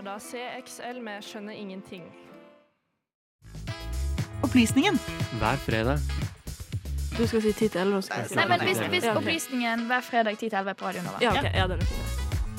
var da CXL med Skjønner ingenting. Opplysningen. Hver fredag. Du skal si 10 til 11. Skal jeg si. Nei, men hvis Ja, ok. opplysningen hver fredag 10 til 11 på Radio Nova. Ja, ok. Ja, den er fin.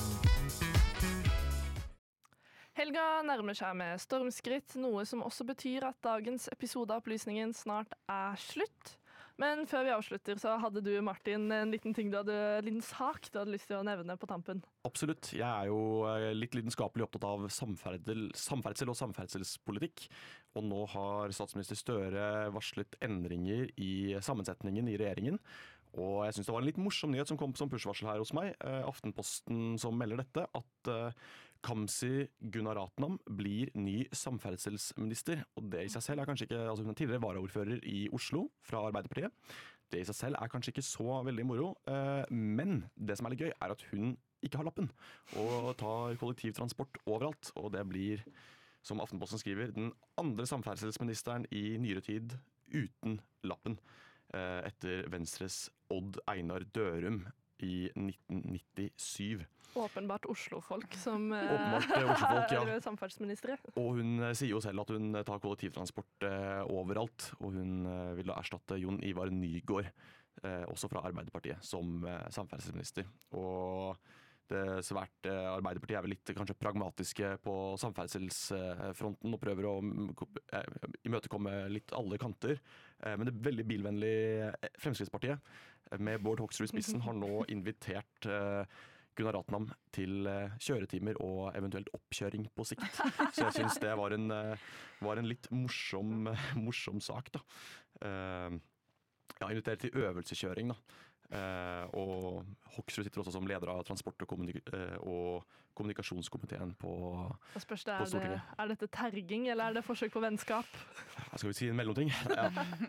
Helga nærmer seg med stormskritt, noe som også betyr at dagens episode av Opplysningen snart er slutt. Men før vi avslutter, så hadde du, Martin, en liten sak du hadde lyst til å nevne på tampen. Absolutt. Jeg er jo litt lidenskapelig opptatt av samferdsel og samferdselspolitikk. Og nå har statsminister Støre varslet endringer i sammensetningen i regjeringen. Og jeg synes det var en litt morsom nyhet som kom som pushvarsel her hos meg. Aftenposten som melder dette, at Kamzy Gunaratnam blir ny samferdselsminister. Og det i seg selv er kanskje ikke, altså hun er tidligere varaordfører i Oslo fra Arbeiderpartiet. Det i seg selv er kanskje ikke så veldig moro, men det som er litt gøy er at hun ikke har lappen og tar kollektivtransport overalt. Og det blir, som Aftenposten skriver, den andre samferdselsministeren i nyere tid uten lappen. Etter Venstres Odd Einar Dørum i 1997. Åpenbart Oslo-folk som Oslo-folk, ja. er samferdselsministre. Og hun sier jo selv at hun tar kollektivtransport overalt, og hun vil da erstatte Jon Ivar Nygård, også fra Arbeiderpartiet, som samferdselsminister. Og det svært Arbeiderpartiet er vel litt kanskje pragmatiske på samferdselsfronten og prøver å imøtekomme litt alle kanter. Men det veldig bilvennlige Fremskrittspartiet med Bård Hoksrud i spissen har nå invitert Gunaratnam til kjøretimer og eventuelt oppkjøring på sikt. Så jeg synes det var en litt morsom sak da. Jeg har invitert til øvelseskjøring da. Og Hoksrud sitter også som leder av transport- og kommunikasjonskomiteen på Stortinget. Er dette terging, eller er det forsøk på vennskap? Skal vi si en mellomting? Ja.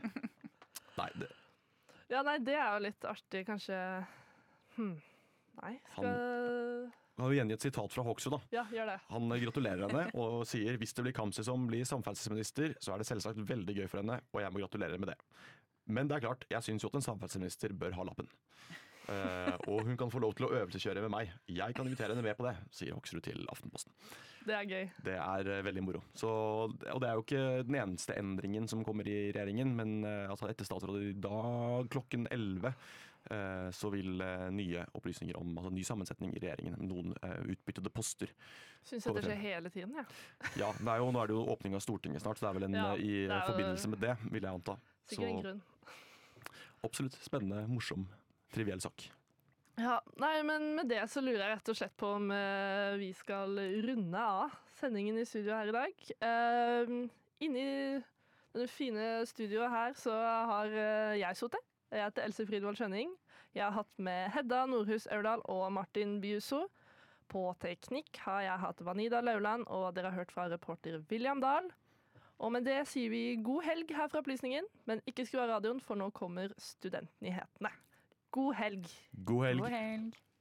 Nei, det er jo litt artig, kanskje. Nei, Han har jo gjengitt et sitat fra Hoksrud da. Ja, gjør det. Han gratulerer henne og sier, hvis det blir Kamzy som blir samferdselsminister, så er det selvsagt veldig gøy for henne, og jeg må gratulere med det. Men det er klart, jeg synes jo at en samferdselsminister bør ha lappen. Og hun kan få lov til å øvelseskjøre med meg. Jeg kan invitere henne med på det, sier Hoksrud til Aftenposten. Det er gøy. Det er veldig moro. Og det er jo ikke den eneste endringen som kommer i regjeringen, men altså etter statsrådet i dag klokken 11 så vil nye opplysninger om ny sammensetning i regjeringen, noen utbyttede poster. Synes jeg det skjer hele tiden, ja. Ja, nå er det jo åpning av Stortinget snart, så det er vel i forbindelse med det, vil jeg anta. Sikkert en grunn. Absolutt spennende, morsom, triviell sak. Ja, nei, men med det så lurer jeg rett og slett på om vi skal runde av sendingen i studio her i dag. Inni denne fine studioet her så har jeg sittet. Jeg heter Else Fridvold Skjønning. Jeg har hatt med Hedda Nordhus Aurdal og Martin Biuso. På teknikk har jeg hatt Vanida Lauland, og dere har hørt fra reporter William Dahl. Og med det sier vi god helg her fra Opplysningen, men ikke skru av radioen, for nå kommer studentnyhetene. God helg! God helg! God helg.